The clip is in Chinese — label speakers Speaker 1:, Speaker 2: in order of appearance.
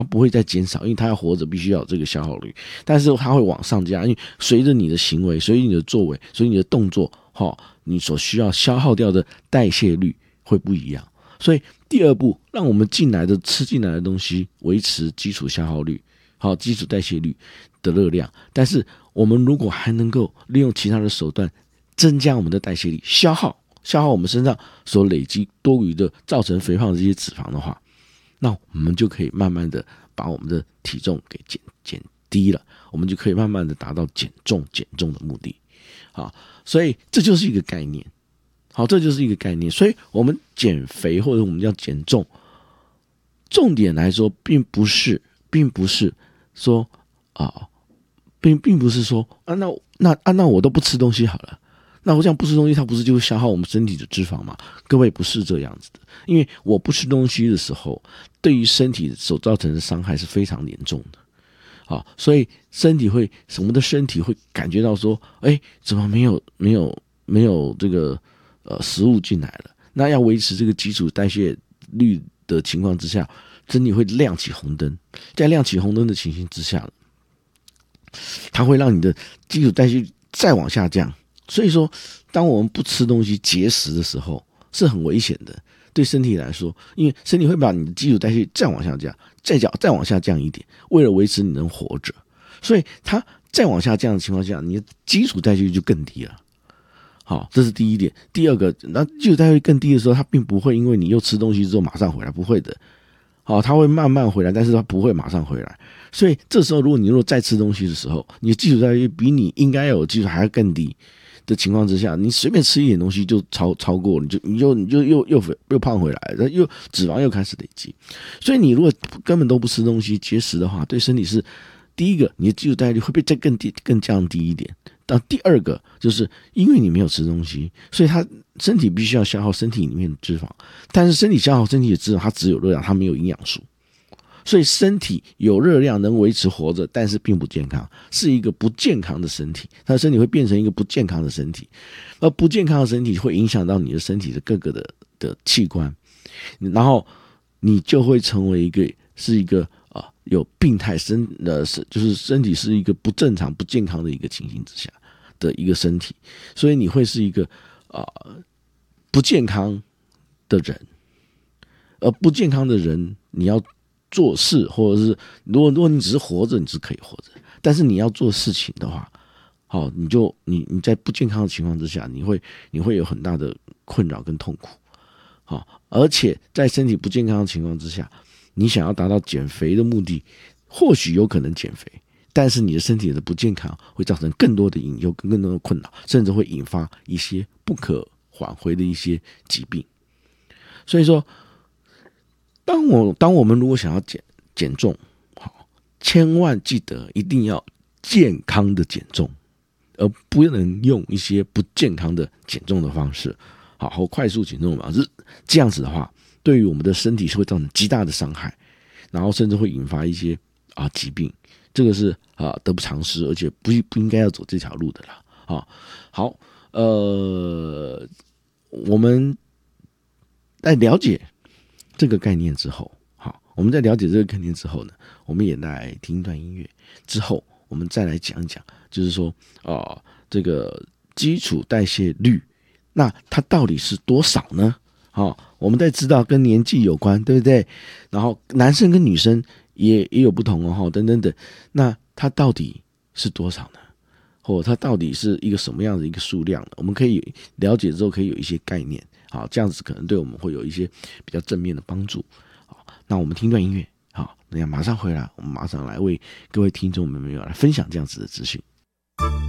Speaker 1: 不会再减少，因为它要活着必须要有这个消耗率，但是它会往上加，因为随着你的行为，随着你的作为，随着你的动作，你所需要消耗掉的代谢率会不一样。所以第二步，让我们吃进来的东西维持基础消耗率，基础代谢率的热量。但是我们如果还能够利用其他的手段增加我们的代谢率，消耗我们身上所累积多余的造成肥胖的这些脂肪的话，那我们就可以慢慢的把我们的体重给减低了，我们就可以慢慢的达到减重的目的。所以这就是一个概念。这就是一个概念。所以我们减肥或者我们要减重，重点来说并不是说并不是说那我都不吃东西好了，那我这样不吃东西，它不是就会消耗我们身体的脂肪吗？各位，不是这样子的。因为我不吃东西的时候，对于身体所造成的伤害是非常严重的。所以我们的身体会感觉到说，怎么没有这个食物进来了？那要维持这个基础代谢率的情况之下，身体会亮起红灯。在亮起红灯的情形之下，它会让你的基础代谢再往下降。所以说，当我们不吃东西节食的时候，是很危险的，对身体来说，因为身体会把你的基础代谢再往下降，再往下降一点，为了维持你能活着。所以它再往下降的情况下，你的基础代谢率就更低了。这是第一点。第二个，那基础代谢率更低的时候，它并不会因为你又吃东西之后马上回来，不会的。它会慢慢回来，但是它不会马上回来。所以这时候，如果再吃东西的时候，你的基础代谢率比你应该有的基础还要更低的情况之下，你随便吃一点东西就超过，你就又胖回来，又脂肪又开始累积。所以你如果根本都不吃东西节食的话，对身体是第一个，你的基础代谢率会被更降低一点。但第二个就是因为你没有吃东西，所以它身体必须要消耗身体里面的脂肪，但是身体消耗身体的脂肪，它只有热量，它没有营养素。所以身体有热量能维持活着，但是并不健康，是一个不健康的身体。它的身体会变成一个不健康的身体，而不健康的身体会影响到你的身体的各个的器官，然后你就会成为一个有病态就是身体是一个不正常不健康的一个情形之下的一个身体。所以你会是一个不健康的人，而不健康的人你要做事，或者是如果你只是活着，你是可以活着，但是你要做事情的话，你在不健康的情况之下，你会有很大的困扰跟痛苦。而且在身体不健康的情况之下，你想要达到减肥的目的，或许有可能减肥，但是你的身体的不健康会造成更多的隐忧跟更多的困扰，甚至会引发一些不可挽回的一些疾病。所以说，当我们如果想要减重，千万记得一定要健康的减重，而不能用一些不健康的减重的方式，或快速减重的方式。这样子的话，对于我们的身体是会造成极大的伤害，然后甚至会引发一些疾病。这个是得不偿失，而且不应该要走这条路的啦。好，我们在了解这个概念之后，我们在了解这个概念之后呢，我们也来听一段音乐，之后我们再来讲一讲，就是说这个基础代谢率，那它到底是多少呢？我们在知道跟年纪有关，对不对？然后男生跟女生也有不同等等等，那它到底是多少呢？或它到底是一个什么样的一个数量呢？我们可以了解之后，可以有一些概念，这样子可能对我们会有一些比较正面的帮助。那我们听段音乐，那马上回来，我们马上来为各位听众们来分享这样子的资讯。